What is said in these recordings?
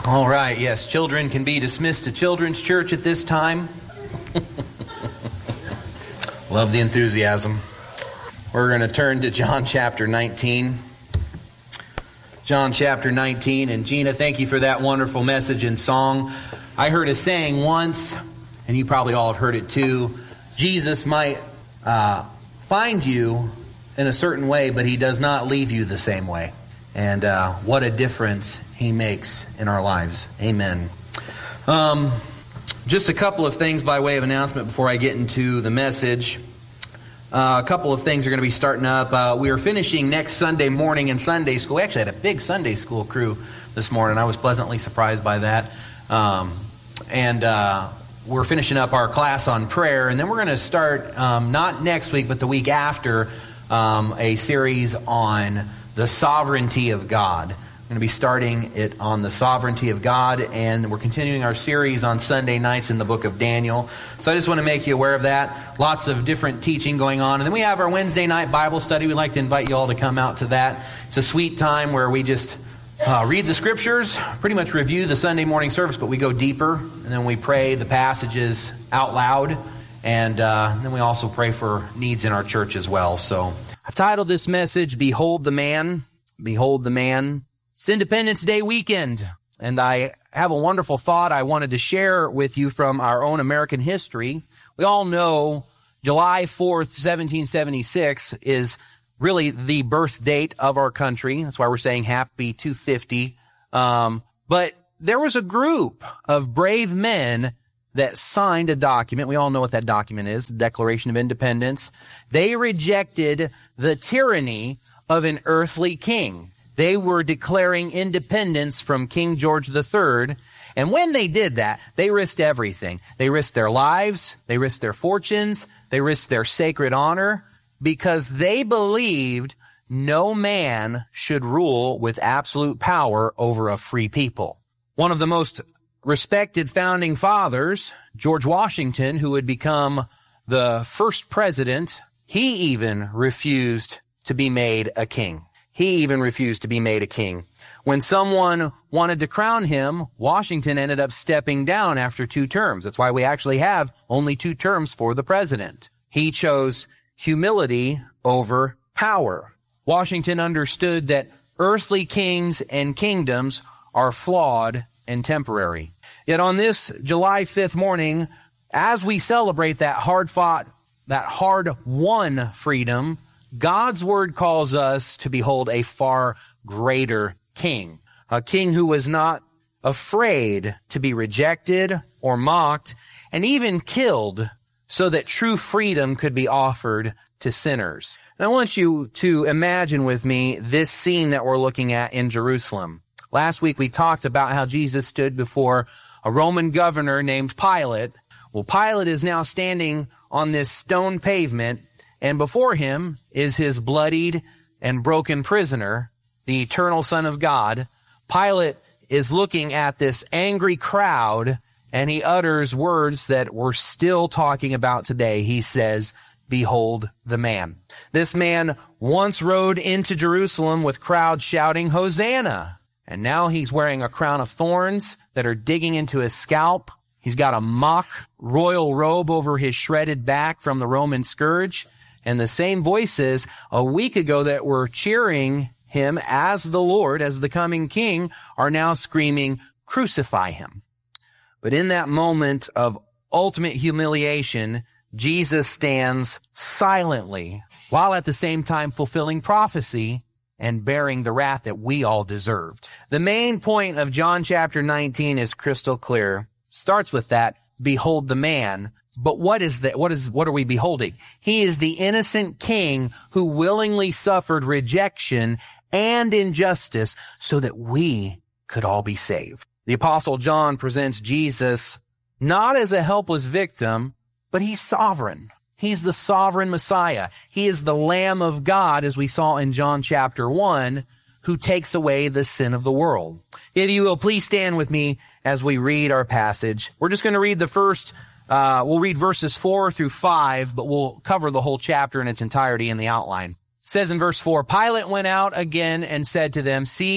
All right, yes, children can be dismissed to Children's Church at this time. Love the enthusiasm. We're going to turn to John chapter 19. John chapter 19, and Gina, thank you for that wonderful message and song. I heard a saying once, and you probably all have heard it too, Jesus might find you in a certain way, but he does not leave you the same way. And what a difference he makes in our lives. Amen. Just a couple of things by way of announcement before I get into the message. A couple of things are going to be starting up. We are finishing next Sunday morning in Sunday school. We actually had a big Sunday school crew this morning. I was pleasantly surprised by that. We're finishing up our class on prayer. And then we're going to start, not next week, but the week after, a series on the sovereignty of God. We're going to be starting it on the sovereignty of God, and we're continuing our series on Sunday nights in the book of Daniel. So I just want to make you aware of that. Lots of different teaching going on. And then we have our Wednesday night Bible study. We'd like to invite you all to come out to that. It's a sweet time where we just read the scriptures, pretty much review the Sunday morning service, but we go deeper, and then we pray the passages out loud, and then we also pray for needs in our church as well. So I've titled this message, Behold the Man. Behold the Man. It's Independence Day weekend, and I have a wonderful thought I wanted to share with you from our own American history. We all know July 4th, 1776 is really the birth date of our country. That's why we're saying happy 250. But there was a group of brave men that signed a document. We all know what that document is, the Declaration of Independence. They rejected the tyranny of an earthly king. They were declaring independence from King George III. And when they did that, they risked everything. They risked their lives, they risked their fortunes, they risked their sacred honor, because they believed no man should rule with absolute power over a free people. One of the most respected founding fathers, George Washington, who would become the first president, he even refused to be made a king. He even refused to be made a king. When someone wanted to crown him, Washington ended up stepping down after 2 terms. That's why we actually have only 2 terms for the president. He chose humility over power. Washington understood that earthly kings and kingdoms are flawed and temporary. Yet on this July 5th morning, as we celebrate that hard-fought, that hard-won freedom, God's word calls us to behold a far greater king, a king who was not afraid to be rejected or mocked and even killed so that true freedom could be offered to sinners. And I want you to imagine with me this scene that we're looking at in Jerusalem. Last week we talked about how Jesus stood before a Roman governor named Pilate. Well, Pilate is now standing on this stone pavement, and before him is his bloodied and broken prisoner, the eternal Son of God. Pilate is looking at this angry crowd, and he utters words that we're still talking about today. He says, Behold the Man. This man once rode into Jerusalem with crowds shouting, Hosanna! And now he's wearing a crown of thorns that are digging into his scalp. He's got a mock royal robe over his shredded back from the Roman scourge. And the same voices a week ago that were cheering him as the Lord, as the coming king, are now screaming, Crucify him. But in that moment of ultimate humiliation, Jesus stands silently, while at the same time fulfilling prophecy and bearing the wrath that we all deserved. The main point of John chapter 19 is crystal clear. Starts with that, behold the man. But what is that? What are we beholding? He is the innocent king who willingly suffered rejection and injustice so that we could all be saved. The Apostle John presents Jesus not as a helpless victim, but he's sovereign. He's the sovereign Messiah. He is the Lamb of God, as we saw in John chapter 1, who takes away the sin of the world. If you will, please stand with me as we read our passage. We're just going to read the first, we'll read verses 4 through 5, but we'll cover the whole chapter in its entirety in the outline. It says in verse 4, Pilate went out again and said to them, See,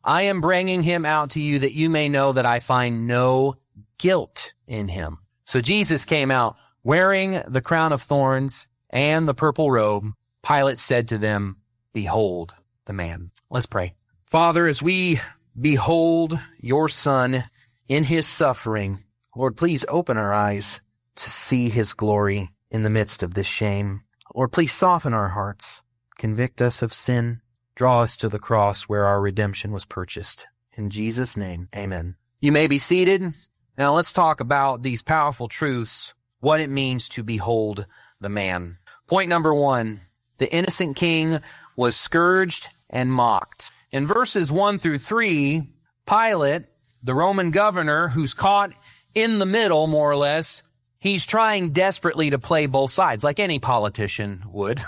I am bringing him out to you that you may know that I find no guilt in him. So Jesus came out wearing the crown of thorns and the purple robe. Pilate said to them, behold the man. Let's pray. Father, as we behold your Son in his suffering, Lord, please open our eyes to see his glory in the midst of this shame. Lord, please soften our hearts, convict us of sin, draw us to the cross where our redemption was purchased. In Jesus' name, amen. You may be seated. Now let's talk about these powerful truths, what it means to behold the man. Point number 1, the innocent king was scourged and mocked. In verses 1 through 3, Pilate, the Roman governor who's caught in the middle, more or less, he's trying desperately to play both sides, like any politician would.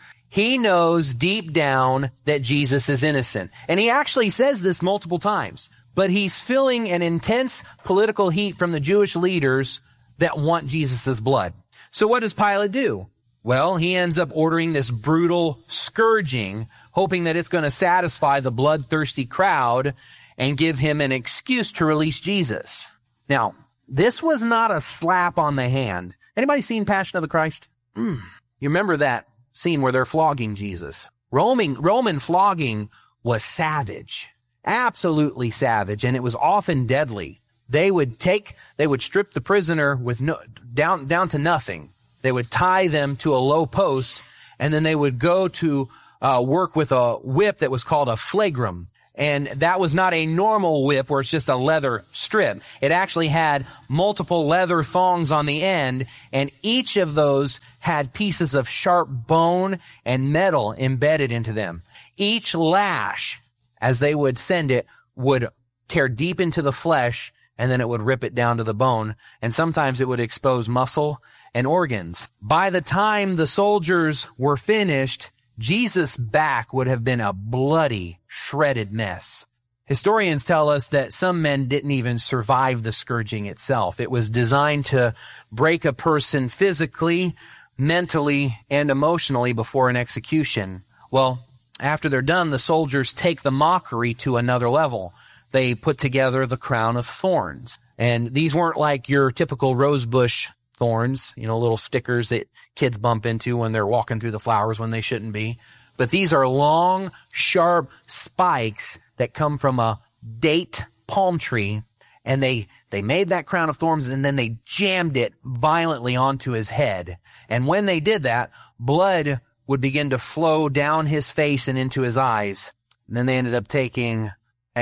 He knows deep down that Jesus is innocent. And he actually says this multiple times. But he's feeling an intense political heat from the Jewish leaders that want Jesus' blood. So what does Pilate do? Well, he ends up ordering this brutal scourging, hoping that it's going to satisfy the bloodthirsty crowd and give him an excuse to release Jesus. Now, this was not a slap on the hand. Anybody seen Passion of the Christ? You remember that scene where they're flogging Jesus? Roman flogging was savage, absolutely savage, and it was often deadly. They would strip the prisoner with down to nothing. They would tie them to a low post, and then they would go to work with a whip that was called a flagrum. And that was not a normal whip where it's just a leather strip. It actually had multiple leather thongs on the end, and each of those had pieces of sharp bone and metal embedded into them. Each lash, as they would send it, would tear deep into the flesh, and then it would rip it down to the bone. And sometimes it would expose muscle and organs. By the time the soldiers were finished, Jesus' back would have been a bloody, shredded mess. Historians tell us that some men didn't even survive the scourging itself. It was designed to break a person physically, mentally, and emotionally before an execution. Well, after they're done, the soldiers take the mockery to another level. They put together the crown of thorns. And these weren't like your typical rosebush thorns, little stickers that kids bump into when they're walking through the flowers when they shouldn't be. But these are long, sharp spikes that come from a date palm tree. And they made that crown of thorns, and then they jammed it violently onto his head. And when they did that, blood would begin to flow down his face and into his eyes. And then they ended up taking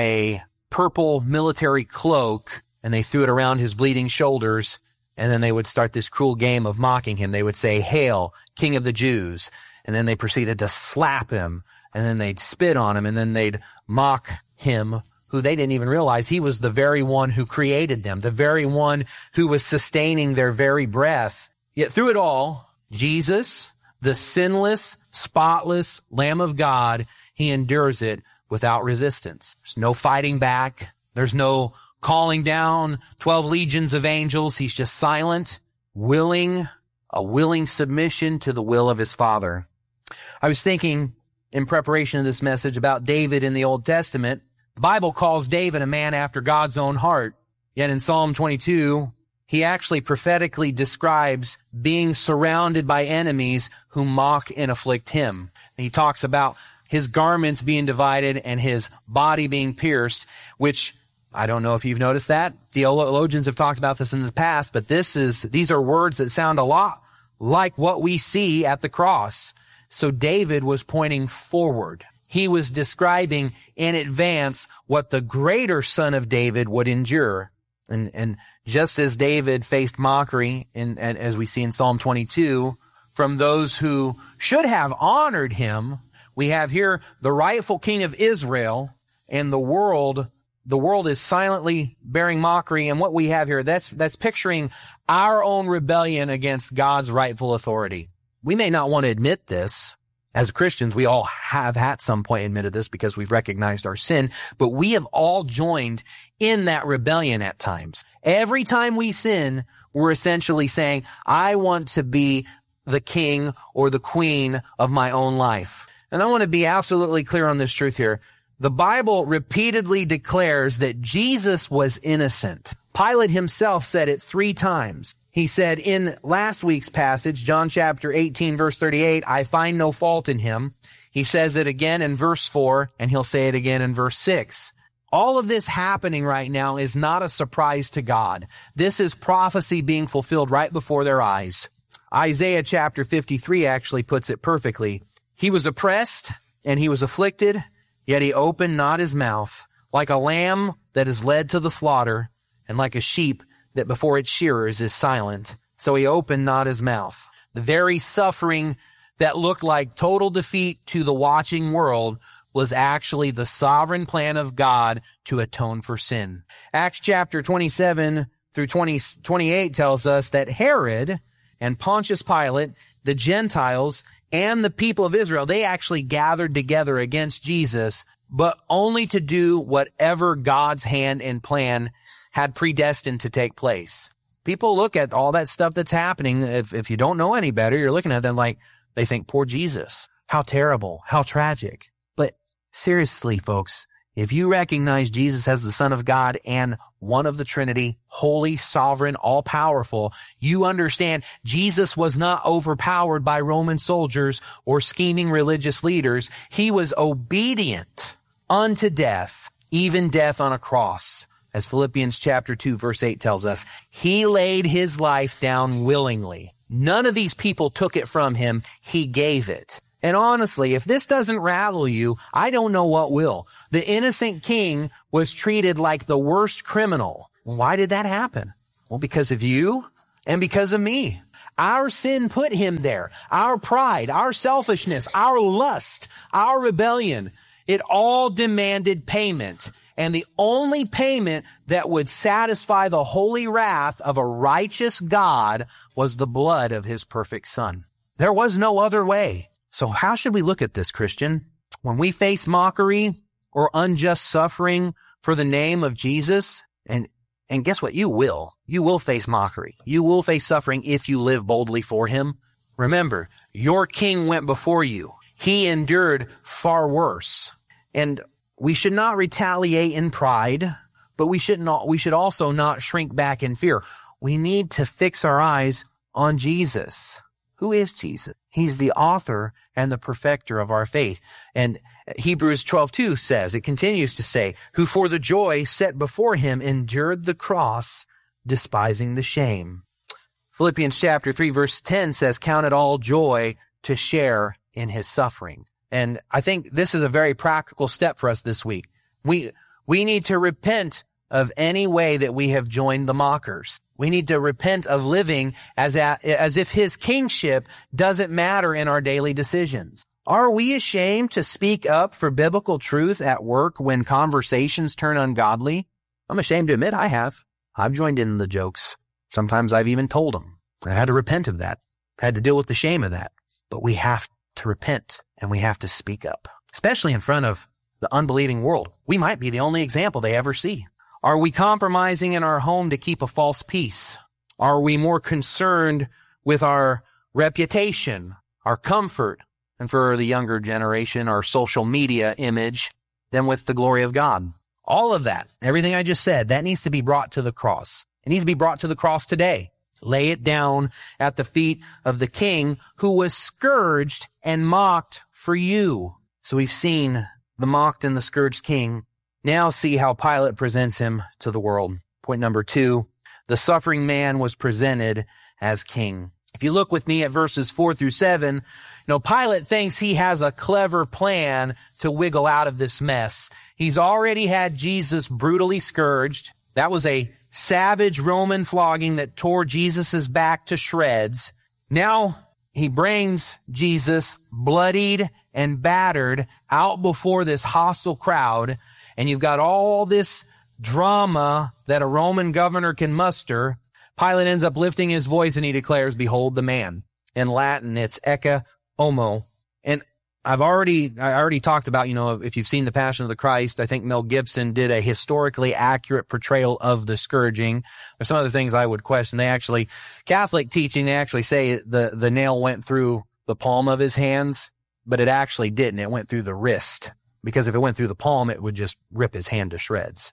a purple military cloak, and they threw it around his bleeding shoulders. And then they would start this cruel game of mocking him. They would say, "Hail, King of the Jews." And then they proceeded to slap him. And then they'd spit on him. And then they'd mock him, who they didn't even realize he was the very one who created them, the very one who was sustaining their very breath. Yet through it all, Jesus, the sinless, spotless Lamb of God, he endures it without resistance. There's no fighting back. There's no calling down 12 legions of angels. He's just silent, a willing submission to the will of his Father. I was thinking in preparation of this message about David in the Old Testament. The Bible calls David a man after God's own heart. Yet in Psalm 22, he actually prophetically describes being surrounded by enemies who mock and afflict him. And he talks about his garments being divided and his body being pierced, which I don't know if you've noticed that. Theologians have talked about this in the past, but these are words that sound a lot like what we see at the cross. So David was pointing forward. He was describing in advance what the greater Son of David would endure. And just as David faced mockery, and as we see in Psalm 22, from those who should have honored him, we have here the rightful king of Israel, and the world is silently bearing mockery. And what we have here, that's picturing our own rebellion against God's rightful authority. We may not want to admit this. As Christians, we all have at some point admitted this because we've recognized our sin, but we have all joined in that rebellion at times. Every time we sin, we're essentially saying, I want to be the king or the queen of my own life. And I want to be absolutely clear on this truth here. The Bible repeatedly declares that Jesus was innocent. Pilate himself said it 3 times. He said in last week's passage, John chapter 18, verse 38, I find no fault in him. He says it again in verse 4, and he'll say it again in verse 6. All of this happening right now is not a surprise to God. This is prophecy being fulfilled right before their eyes. Isaiah chapter 53 actually puts it perfectly. He was oppressed and he was afflicted, yet he opened not his mouth, like a lamb that is led to the slaughter, and like a sheep that before its shearers is silent. So he opened not his mouth. The very suffering that looked like total defeat to the watching world was actually the sovereign plan of God to atone for sin. Acts chapter 27 through 28 tells us that Herod and Pontius Pilate, the Gentiles, and the people of Israel, they actually gathered together against Jesus, but only to do whatever God's hand and plan had predestined to take place. People look at all that stuff that's happening. If you don't know any better, you're looking at them like they think, poor Jesus. How terrible, how tragic. But seriously, folks, if you recognize Jesus as the Son of God and one of the Trinity, holy, sovereign, all-powerful, you understand Jesus was not overpowered by Roman soldiers or scheming religious leaders. He was obedient unto death, even death on a cross. As Philippians chapter 2, verse 8 tells us, he laid his life down willingly. None of these people took it from him. He gave it. And honestly, if this doesn't rattle you, I don't know what will. The innocent king was treated like the worst criminal. Why did that happen? Well, because of you and because of me. Our sin put him there. Our pride, our selfishness, our lust, our rebellion, it all demanded payment. And the only payment that would satisfy the holy wrath of a righteous God was the blood of his perfect Son. There was no other way. So how should we look at this, Christian? When we face mockery or unjust suffering for the name of Jesus, and guess what? You will face mockery. You will face suffering if you live boldly for him. Remember, your king went before you. He endured far worse. And we should not retaliate in pride, but we should also not shrink back in fear. We need to fix our eyes on Jesus. Who is Jesus? He's the author and the perfecter of our faith. And Hebrews 12:2 says, it continues to say, who for the joy set before him endured the cross, despising the shame. Philippians chapter 3 verse 10 says, count it all joy to share in his suffering. And I think this is a very practical step for us this week. We need to repent of any way that we have joined the mockers. We need to repent of living as if his kingship doesn't matter in our daily decisions. Are we ashamed to speak up for biblical truth at work when conversations turn ungodly? I'm ashamed to admit I have. I've joined in the jokes. Sometimes I've even told them. I had to repent of that. I had to deal with the shame of that. But we have to repent and we have to speak up, especially in front of the unbelieving world. We might be the only example they ever see. Are we compromising in our home to keep a false peace? Are we more concerned with our reputation, our comfort, and for the younger generation, our social media image than with the glory of God? All of that, everything I just said, that needs to be brought to the cross. It needs to be brought to the cross today. Lay it down at the feet of the King who was scourged and mocked for you. So we've seen the mocked and the scourged King. Now see how Pilate presents him to the world. Point number 2, the suffering man was presented as king. If you look with me at verses 4 through 7, Pilate thinks he has a clever plan to wiggle out of this mess. He's already had Jesus brutally scourged. That was a savage Roman flogging that tore Jesus' back to shreds. Now he brings Jesus bloodied and battered out before this hostile crowd. And you've got all this drama that a Roman governor can muster. Pilate ends up lifting his voice and he declares, behold the man. In Latin, it's ecce homo. And I already talked about, if you've seen The Passion of the Christ, I think Mel Gibson did a historically accurate portrayal of the scourging. There's some other things I would question. Catholic teaching, they actually say the nail went through the palm of his hands, but it actually didn't. It went through the wrist. because if it went through the palm, it would just rip his hand to shreds.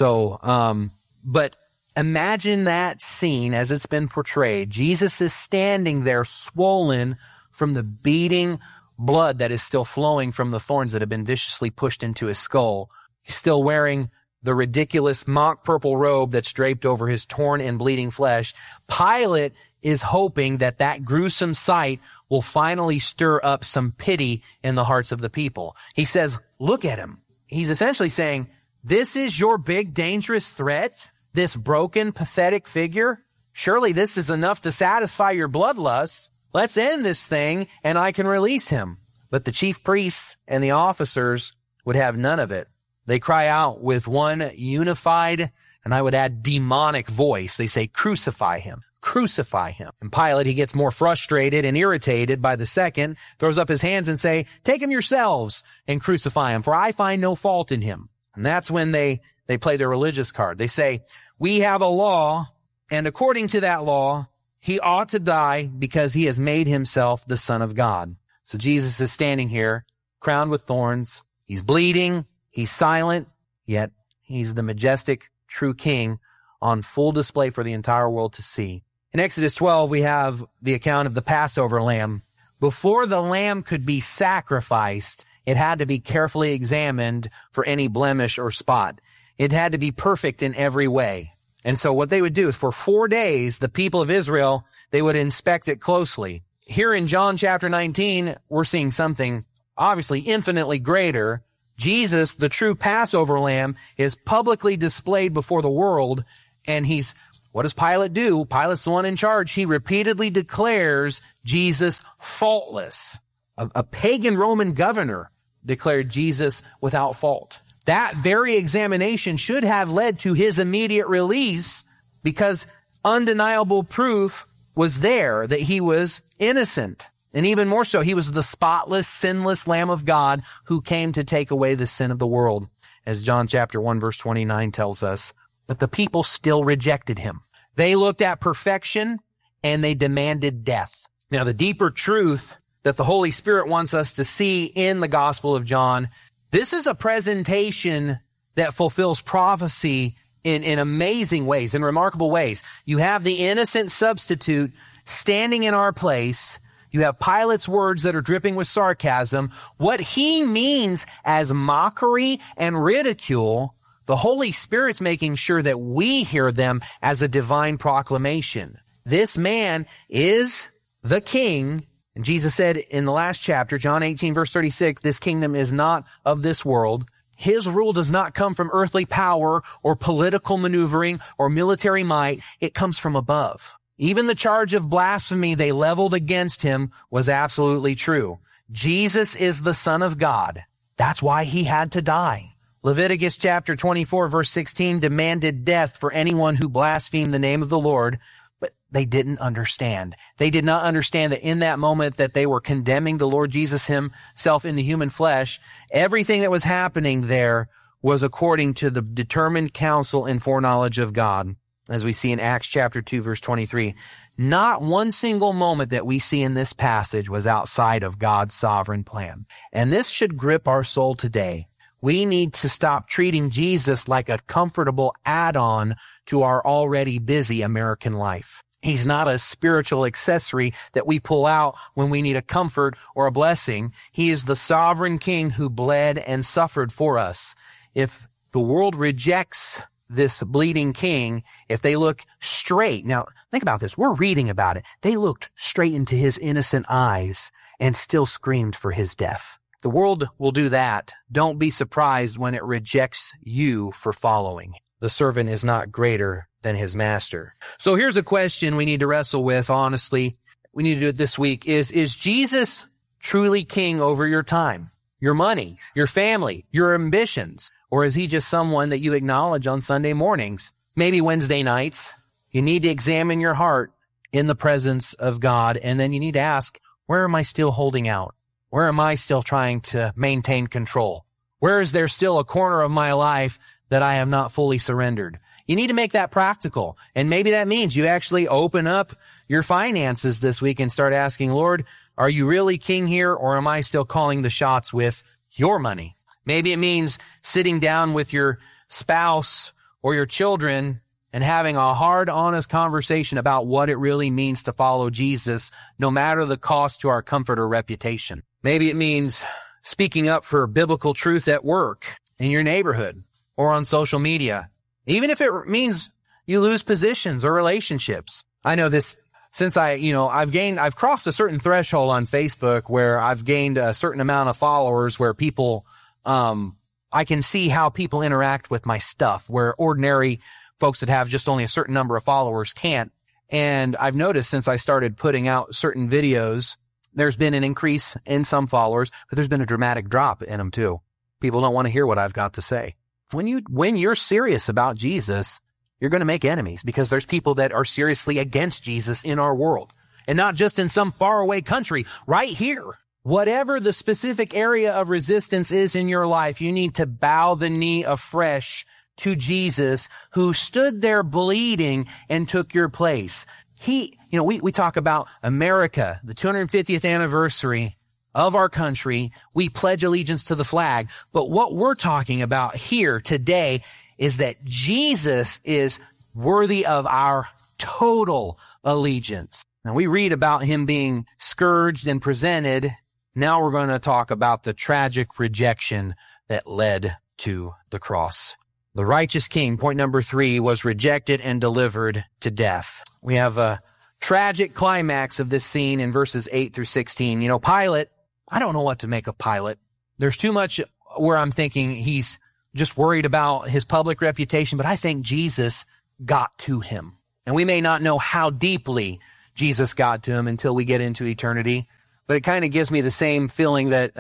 So, but imagine that scene as it's been portrayed. Jesus is standing there swollen from the beating blood that is still flowing from the thorns that have been viciously pushed into his skull. He's still wearing the ridiculous mock purple robe that's draped over his torn and bleeding flesh. Pilate is hoping that that gruesome sight will finally stir up some pity in the hearts of the people. He says, look at him. He's essentially saying, this is your big dangerous threat? This broken, pathetic figure? Surely this is enough to satisfy your bloodlust. Let's end this thing and I can release him. But the chief priests and the officers would have none of it. They cry out with one unified, and I would add demonic voice. They say, crucify him, crucify him. And Pilate, he gets more frustrated and irritated by the second, throws up his hands and say, take him yourselves and crucify him, for I find no fault in him. And that's when they play their religious card. They say, we have a law, and according to that law, he ought to die because he has made himself the Son of God. So Jesus is standing here, crowned with thorns. He's bleeding. He's silent, yet he's the majestic, true king on full display for the entire world to see. In Exodus 12, we have the account of the Passover lamb. Before the lamb could be sacrificed, it had to be carefully examined for any blemish or spot. It had to be perfect in every way. And so what they would do is for 4 days, the people of Israel, they would inspect it closely. Here in John chapter 19, we're seeing something obviously infinitely greater. Jesus, the true Passover lamb, is publicly displayed before the world. And what does Pilate do? Pilate's the one in charge. He repeatedly declares Jesus faultless. A pagan Roman governor declared Jesus without fault. That very examination should have led to his immediate release because undeniable proof was there that he was innocent. And even more so, he was the spotless, sinless Lamb of God who came to take away the sin of the world, as John chapter 1 verse 29 tells us. But the people still rejected him. They looked at perfection and they demanded death. Now, the deeper truth that the Holy Spirit wants us to see in the Gospel of John, this is a presentation that fulfills prophecy in amazing ways, in remarkable ways. You have the innocent substitute standing in our place. You have Pilate's words that are dripping with sarcasm. What he means as mockery and ridicule, the Holy Spirit's making sure that we hear them as a divine proclamation. This man is the king. And Jesus said in the last chapter, John 18, verse 36, this kingdom is not of this world. His rule does not come from earthly power or political maneuvering or military might. It comes from above. Even the charge of blasphemy they leveled against him was absolutely true. Jesus is the Son of God. That's why he had to die. Leviticus chapter 24, verse 16 demanded death for anyone who blasphemed the name of the Lord. But they didn't understand. They did not understand that in that moment that they were condemning the Lord Jesus himself in the human flesh, everything that was happening there was according to the determined counsel and foreknowledge of God. As we see in Acts chapter 2, verse 23, not one single moment that we see in this passage was outside of God's sovereign plan. And this should grip our soul today. We need to stop treating Jesus like a comfortable add-on to our already busy American life. He's not a spiritual accessory that we pull out when we need a comfort or a blessing. He is the sovereign King who bled and suffered for us. If the world rejects this bleeding king, if they look straight, now think about this, we're reading about it. They looked straight into his innocent eyes and still screamed for his death. The world will do that. Don't be surprised when it rejects you for following. The servant is not greater than his master. So here's a question we need to wrestle with, honestly. We need to do it this week. Is Jesus truly king over your time, your money, your family, your ambitions? Or is he just someone that you acknowledge on Sunday mornings, maybe Wednesday nights? You need to examine your heart in the presence of God. And then you need to ask, where am I still holding out? Where am I still trying to maintain control? Where is there still a corner of my life that I have not fully surrendered? You need to make that practical. And maybe that means you actually open up your finances this week and start asking, Lord, are you really king here, or am I still calling the shots with your money? Maybe it means sitting down with your spouse or your children and having a hard, honest conversation about what it really means to follow Jesus, no matter the cost to our comfort or reputation. Maybe it means speaking up for biblical truth at work, in your neighborhood, or on social media. Even if it means you lose positions or relationships. I know this since I've crossed a certain threshold on Facebook where I've gained a certain amount of followers where people, I can see how people interact with my stuff, where ordinary folks that have just only a certain number of followers can't. And I've noticed since I started putting out certain videos, there's been an increase in some followers, but there's been a dramatic drop in them too. People don't want to hear what I've got to say. When you're serious about Jesus, you're going to make enemies because there's people that are seriously against Jesus in our world, and not just in some faraway country, right here. Whatever the specific area of resistance is in your life, you need to bow the knee afresh to Jesus, who stood there bleeding and took your place. We talk about America, the 250th anniversary of our country. We pledge allegiance to the flag. But what we're talking about here today is that Jesus is worthy of our total allegiance. Now, we read about him being scourged and presented. Now we're going to talk about the tragic rejection that led to the cross. The righteous king, point number 3, was rejected and delivered to death. We have a tragic climax of this scene in verses 8 through 16. Pilate, I don't know what to make of Pilate. There's too much where I'm thinking he's just worried about his public reputation, but I think Jesus got to him. And we may not know how deeply Jesus got to him until we get into eternity, but it kind of gives me the same feeling that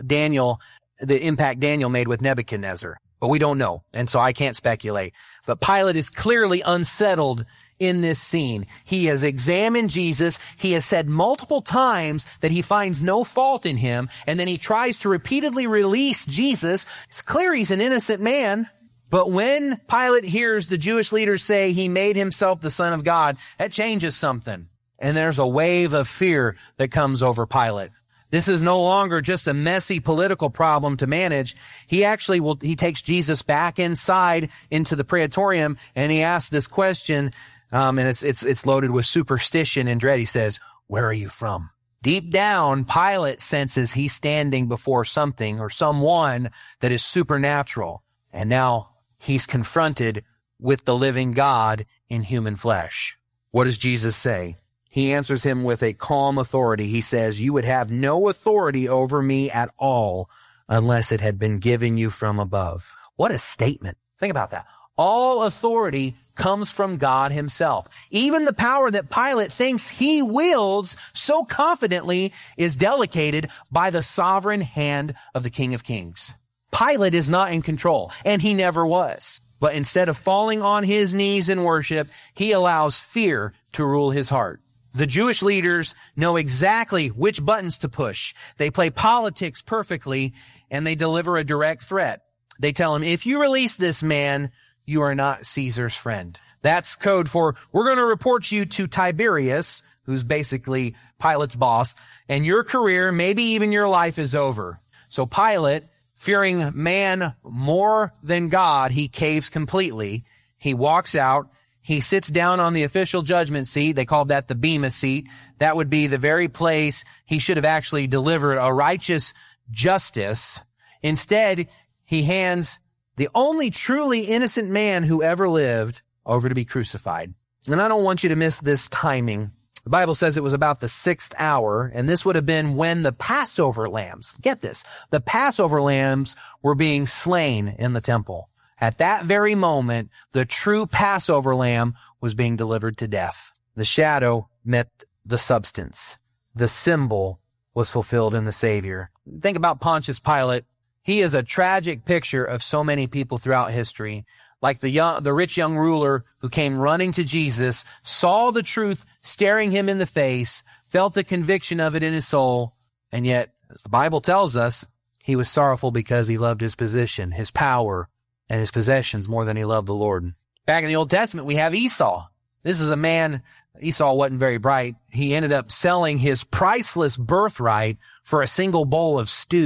the impact Daniel made with Nebuchadnezzar. But we don't know, and so I can't speculate. But Pilate is clearly unsettled in this scene. He has examined Jesus. He has said multiple times that he finds no fault in him, and then he tries to repeatedly release Jesus. It's clear he's an innocent man. But when Pilate hears the Jewish leaders say he made himself the Son of God, that changes something. And there's a wave of fear that comes over Pilate. This is no longer just a messy political problem to manage. He takes Jesus back inside into the praetorium, and he asks this question, and it's loaded with superstition and dread. He says, "Where are you from?" Deep down, Pilate senses he's standing before something or someone that is supernatural. And now he's confronted with the living God in human flesh. What does Jesus say? He answers him with a calm authority. He says, "You would have no authority over me at all unless it had been given you from above." What a statement. Think about that. All authority comes from God himself. Even the power that Pilate thinks he wields so confidently is delegated by the sovereign hand of the King of Kings. Pilate is not in control, and he never was. But instead of falling on his knees in worship, he allows fear to rule his heart. The Jewish leaders know exactly which buttons to push. They play politics perfectly, and they deliver a direct threat. They tell him, if you release this man, you are not Caesar's friend. That's code for, we're going to report you to Tiberius, who's basically Pilate's boss, and your career, maybe even your life, is over. So Pilate, fearing man more than God, he caves completely. He walks out. He sits down on the official judgment seat. They called that the Bema seat. That would be the very place he should have actually delivered a righteous justice. Instead, he hands the only truly innocent man who ever lived over to be crucified. And I don't want you to miss this timing. The Bible says it was about the 6th hour, and this would have been when the Passover lambs, get this, the Passover lambs were being slain in the temple. At that very moment, the true Passover lamb was being delivered to death. The shadow met the substance. The symbol was fulfilled in the Savior. Think about Pontius Pilate. He is a tragic picture of so many people throughout history. Like the rich young ruler who came running to Jesus, saw the truth staring him in the face, felt the conviction of it in his soul, and yet, as the Bible tells us, he was sorrowful because he loved his position, his power, and his possessions more than he loved the Lord. Back in the Old Testament, we have Esau. This is a man, Esau wasn't very bright. He ended up selling his priceless birthright for a single bowl of stew.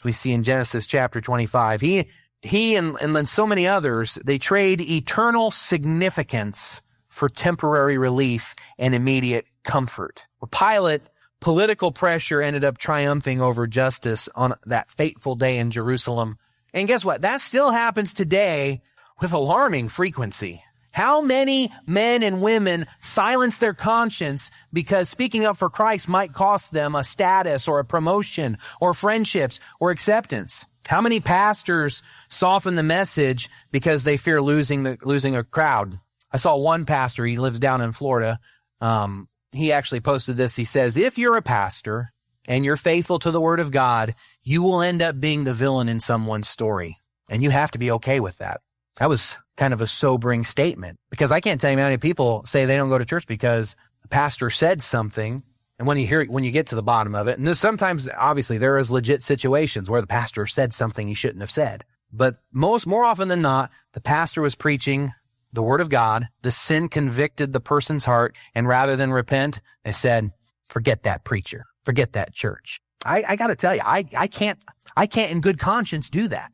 as we see in Genesis chapter 25. He and then so many others, they trade eternal significance for temporary relief and immediate comfort. Well, Pilate, political pressure ended up triumphing over justice on that fateful day in Jerusalem. And guess what? That still happens today with alarming frequency. How many men and women silence their conscience because speaking up for Christ might cost them a status or a promotion or friendships or acceptance? How many pastors soften the message because they fear losing a crowd? I saw one pastor, he lives down in Florida. He actually posted this. He says, if you're a pastor and you're faithful to the word of God, you will end up being the villain in someone's story. And you have to be okay with that. That was kind of a sobering statement, because I can't tell you how many people say they don't go to church because the pastor said something. And when you get to the bottom of it, and sometimes obviously there is legit situations where the pastor said something he shouldn't have said. But more often than not, the pastor was preaching the word of God. The sin convicted the person's heart. And rather than repent, they said, forget that preacher, forget that church. I got to tell you, I can't in good conscience do that.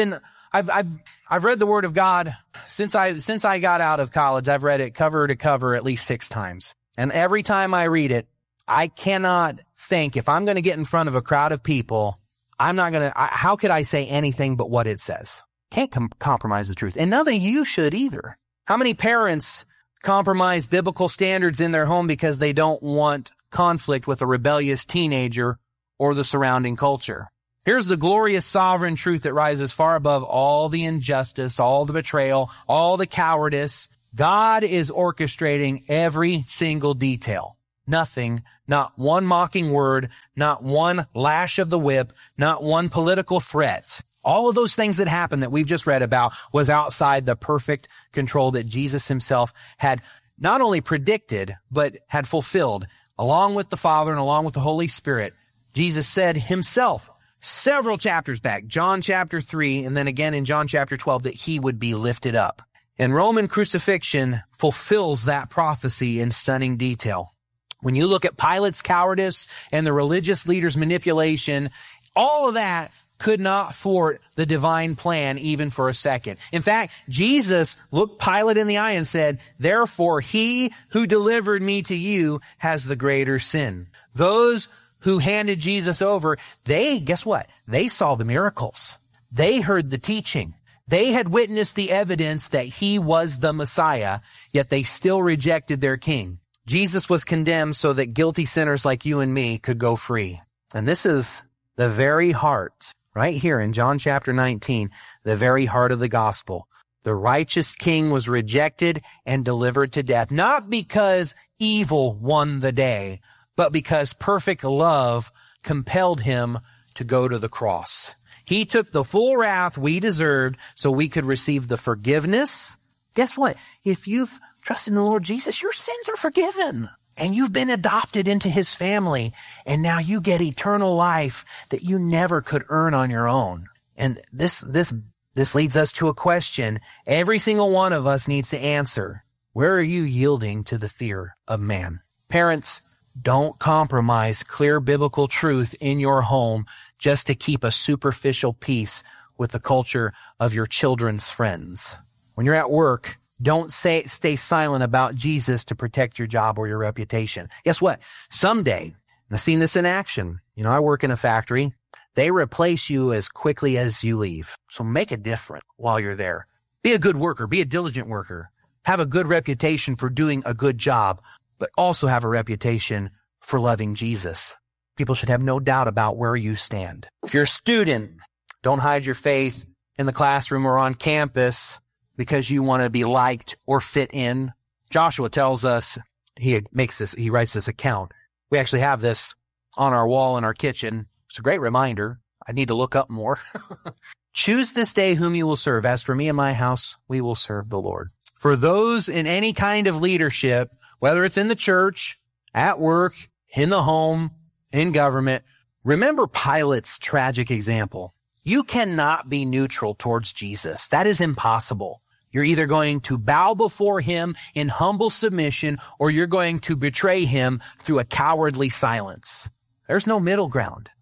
I've read the word of God since I got out of college. I've read it cover to cover at least 6 times. And every time I read it, I cannot think, if I'm going to get in front of a crowd of people, how could I say anything but what it says? Can't compromise the truth. And nothing you should either. How many parents compromise biblical standards in their home because they don't want conflict with a rebellious teenager or the surrounding culture? Here's the glorious sovereign truth that rises far above all the injustice, all the betrayal, all the cowardice. God is orchestrating every single detail. Nothing, not one mocking word, not one lash of the whip, not one political threat. All of those things that happened that we've just read about was outside the perfect control that Jesus himself had not only predicted, but had fulfilled along with the Father and along with the Holy Spirit. Jesus said himself several chapters back, John chapter 3, and then again in John chapter 12, that he would be lifted up. And Roman crucifixion fulfills that prophecy in stunning detail. When you look at Pilate's cowardice and the religious leaders' manipulation, all of that could not thwart the divine plan even for a second. In fact, Jesus looked Pilate in the eye and said, therefore, he who delivered me to you has the greater sin. Those who handed Jesus over, guess what? They saw the miracles. They heard the teaching. They had witnessed the evidence that he was the Messiah, yet they still rejected their king. Jesus was condemned so that guilty sinners like you and me could go free. And this is the very heart, right here in John chapter 19, the very heart of the gospel. The righteous king was rejected and delivered to death, not because evil won the day, but because perfect love compelled him to go to the cross. He took the full wrath we deserved so we could receive the forgiveness. Guess what? If you've trusted in the Lord Jesus, your sins are forgiven. And you've been adopted into his family. And now you get eternal life that you never could earn on your own. And this leads us to a question every single one of us needs to answer. Where are you yielding to the fear of man? Parents, don't compromise clear biblical truth in your home just to keep a superficial peace with the culture of your children's friends. When you're at work, don't stay silent about Jesus to protect your job or your reputation. Guess what? Someday, and I've seen this in action. I work in a factory. They replace you as quickly as you leave. So make a difference while you're there. Be a good worker. Be a diligent worker. Have a good reputation for doing a good job, but also have a reputation for loving Jesus. People should have no doubt about where you stand. If you're a student, don't hide your faith in the classroom or on campus because you want to be liked or fit in. Joshua tells us, he writes this account. We actually have this on our wall in our kitchen. It's a great reminder. I need to look up more. Choose this day whom you will serve. As for me and my house, we will serve the Lord. For those in any kind of leadership, whether it's in the church, at work, in the home, in government, remember Pilate's tragic example. You cannot be neutral towards Jesus. That is impossible. You're either going to bow before him in humble submission, or you're going to betray him through a cowardly silence. There's no middle ground.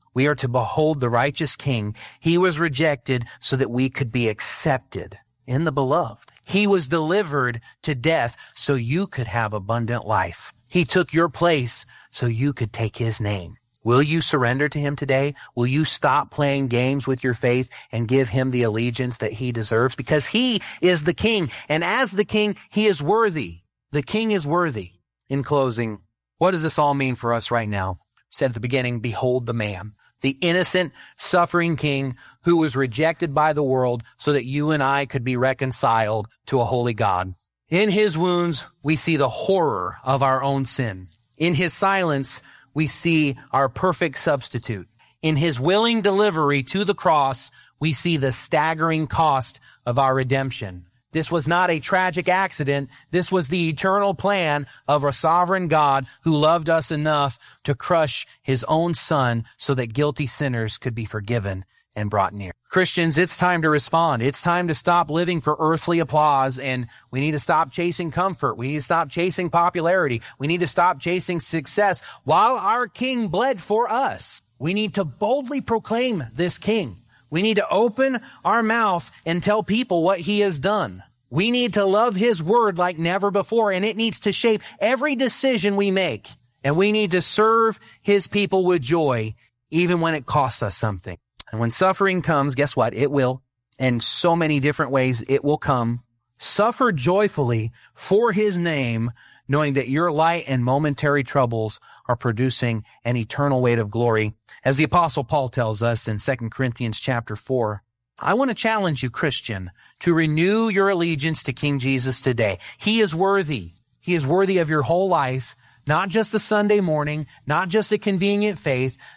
We are to behold the righteous King. He was rejected so that we could be accepted in the beloved. He was delivered to death so you could have abundant life. He took your place so you could take his name. Will you surrender to him today? Will you stop playing games with your faith and give him the allegiance that he deserves? Because he is the King, and as the King, he is worthy. The King is worthy. In closing, what does this all mean for us right now? I said at the beginning, behold the man, the innocent, suffering King who was rejected by the world so that you and I could be reconciled to a holy God. In his wounds, we see the horror of our own sin. In his silence, we see our perfect substitute. In his willing delivery to the cross, we see the staggering cost of our redemption. This was not a tragic accident. This was the eternal plan of a sovereign God who loved us enough to crush his own Son so that guilty sinners could be forgiven and brought near. Christians, it's time to respond. It's time to stop living for earthly applause, and we need to stop chasing comfort. We need to stop chasing popularity. We need to stop chasing success while our King bled for us. We need to boldly proclaim this King. We need to open our mouth and tell people what he has done. We need to love his word like never before, and it needs to shape every decision we make. And we need to serve his people with joy, even when it costs us something. And when suffering comes, guess what? It will. In so many different ways, it will come. Suffer joyfully for his name, knowing that your light and momentary troubles are producing an eternal weight of glory. As the Apostle Paul tells us in 2 Corinthians chapter 4, I want to challenge you, Christian, to renew your allegiance to King Jesus today. He is worthy. He is worthy of your whole life, not just a Sunday morning, not just a convenient faith,